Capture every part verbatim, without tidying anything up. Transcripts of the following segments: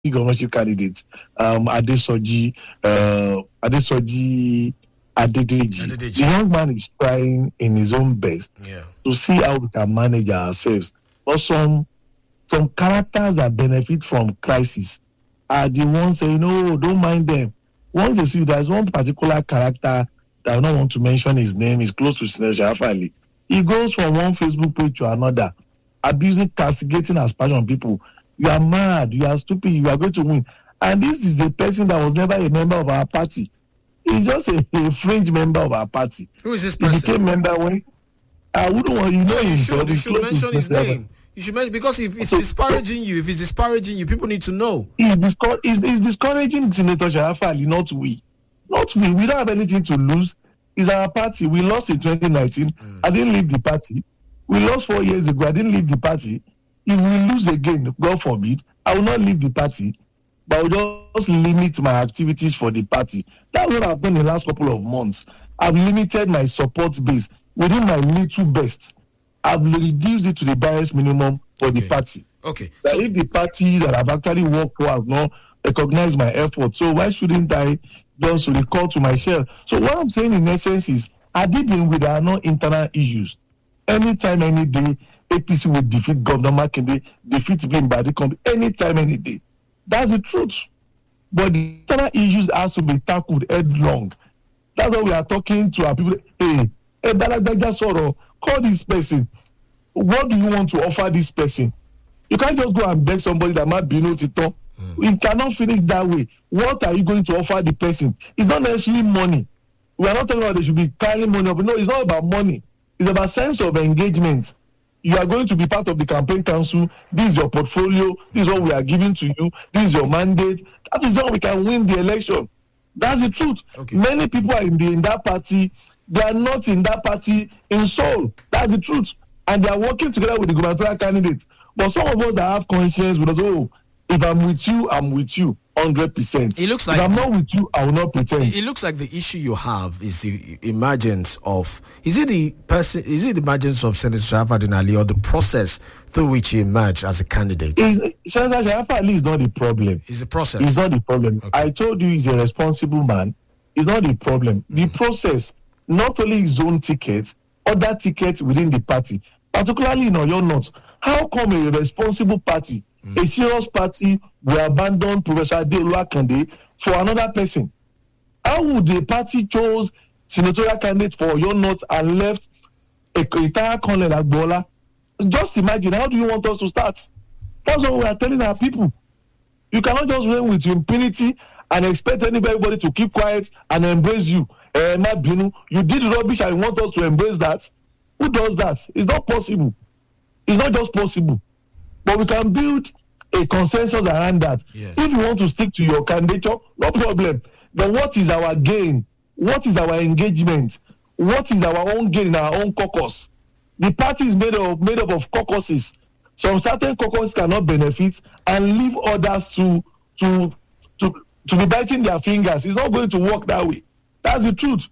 governorship candidates, um, Adesoji, uh, Adesoji Adedeji. Adedeji. The young man is trying in his own best yeah. to see how we can manage ourselves. But some some characters that benefit from crisis are the ones saying, no, don't mind them. Once they see there's one particular character that I don't want to mention his name, is close to Senator Sharafa Ali. He goes from one Facebook page to another, abusing, castigating, aspersion people. You are mad, you are stupid, you are going to win. And this is a person that was never a member of our party. He's just a, a fringe member of our party. Who is this person? He became member when I wouldn't want you know. No, you himself, should. You should mention his name. Level. You should mention, because if it's disparaging you, if it's disparaging you, people need to know. He's, discour- he's, he's discouraging Senator Sharafa Ali, not we. Not we. We don't have anything to lose. It's our party. We lost in twenty nineteen. Mm. I didn't leave the party. We lost four years ago. I didn't leave the party. If we lose again, God forbid, I will not leave the party, but I will just limit my activities for the party. That's what I've done in the last couple of months. I've limited my support base within my little best. I've reduced it to the barest minimum for okay. the party. Okay. That so, if the party that I've actually worked for has not recognized my effort, so why shouldn't I just recall to myself? So what I'm saying in essence is, I did dealing with our no internal issues. Anytime, any day, A P C will defeat Governor Makinde, defeat Bin Badikombe, anytime, any day. That's the truth. But the internal issues has to be tackled headlong. That's why we are talking to our people. Hey, hey, Balagbaja Soro, call this person. What do you want to offer this person? You can't just go and beg somebody that might be no tito. Mm. We cannot finish that way. What are you going to offer the person? It's not necessarily money. We are not talking about they should be carrying money up. No, it's not about money. It's about sense of engagement. You are going to be part of the campaign council. This is your portfolio. This is what we are giving to you. This is your mandate. That is how we can win the election. That's the truth. Okay. Many people are in, the, in that party. They are not in that party in soul. That's the truth. And they are working together with the gubernatorial candidate. But some of us that have conscience will say, oh, if I'm with you, I'm with you one hundred percent. It looks like if I'm not with you, I will not pretend. It looks like the issue you have is the emergence of, is it the person, is it the emergence of Senator Sharafa Ali, or the process through which he emerged as a candidate? Is, Senator Sharafa Ali is not the problem. It's the process. It's not the problem. Okay. I told you he's a responsible man. It's not the problem. Mm. The process, not only his own tickets, other tickets within the party, particularly in Oyo North. How come a responsible party, mm. a serious party, will abandon Professor Adeolu Akande for another person? How would the party chose senatorial candidate for Oyo North and left a entire Colonel Agbola? Just imagine, how do you want us to start? That's what we are telling our people. You cannot just reign with impunity and expect anybody to keep quiet and embrace you. Eh, Binu, you did rubbish and you want us to embrace that? Who does that? It's not possible. It's not just possible. But we can build a consensus around that. Yes. If you want to stick to your candidature, no problem. Then what is our gain? What is our engagement? What is our own gain in our own caucus? The party is made up, made up of caucuses. Some certain caucuses cannot benefit and leave others to, to, to, to be biting their fingers. It's not going to work that way. That's the truth.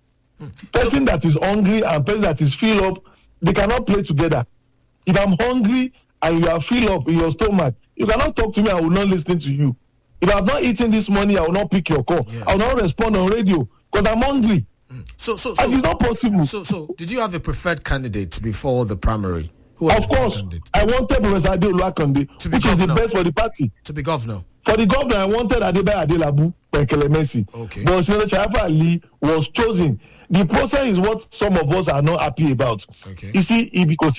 Mm. Person so, that is hungry and person that is filled up, they cannot play together. If I'm hungry and you are filled up in your stomach, you cannot talk to me, I will not listen to you. If I have not eaten this morning, I will not pick your call. Yes. I will not respond on radio because I'm hungry. Mm. So, so, so, and it's not possible. So, so, did you have a preferred candidate before the primary? Who of course, I wanted Professor Adeolu Akande, which governor. Is the best for the party. To be governor. For the governor, I wanted Adebayo Adelabu Pekelemesi. Okay. But Senator Sharafa Ali was chosen. The process is what some of us are not happy about. Okay. You see, because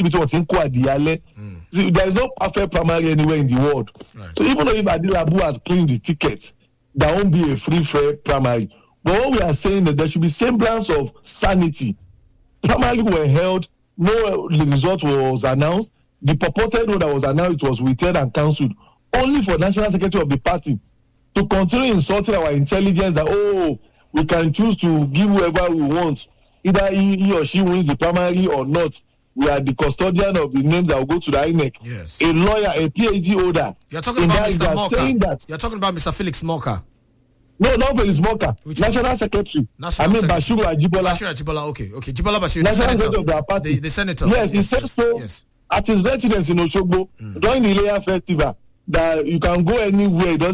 mm. see, there is no perfect primary anywhere in the world. Right. So even though if Adelabu has cleaned the tickets, there won't be a free, fair primary. But what we are saying that there should be semblance of sanity. Primary were held, no result was announced. The purported one that was announced, it was withheld and cancelled. Only for National Secretary of the party to continue insulting our intelligence that, oh, we can choose to give whoever we want. Either he, he or she wins the primary or not. We are the custodian of the names that will go to the I N E C. Yes. A lawyer, a P H D holder. You're talking about Mister Moka. That, You're talking about Mister Felix Moka. No, not Felix Moka. Which National one? Secretary. National I mean Secretary. Bashiru Ajibola. Bashiru Ajibola, okay. Okay. Jibola Bashiru, National the senator. Secretary of the party. The, the senator. Yes, yes he said yes, so yes. at his residence in Oshogbo mm. during the Ileya festival. that you can go anywhere. It doesn't